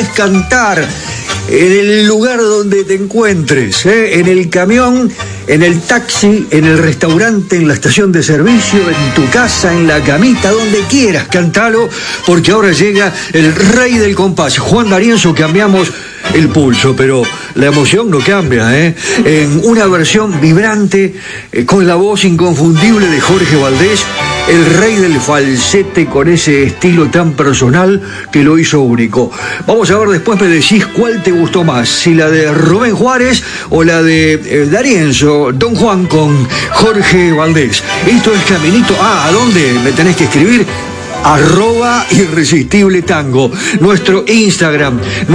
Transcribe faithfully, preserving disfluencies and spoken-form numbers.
cantar en el lugar donde te encuentres, ¿eh? En el camión, en el taxi, en el restaurante, en la estación de servicio, en tu casa, en la camita, donde quieras, cantalo, porque ahora llega el rey del compás, Juan D'Arienzo. Cambiamos el pulso, pero la emoción no cambia, ¿eh? En una versión vibrante, eh, con la voz inconfundible de Jorge Valdés, el rey del falsete, con ese estilo tan personal que lo hizo único. Vamos a ver, después me decís cuál te gustó más, si la de Rubén Juárez o la de eh, D'Arienzo, Don Juan con Jorge Valdés. Esto es Caminito. Ah, ¿a dónde me tenés que escribir? Arroba Irresistible Tango, nuestro Instagram.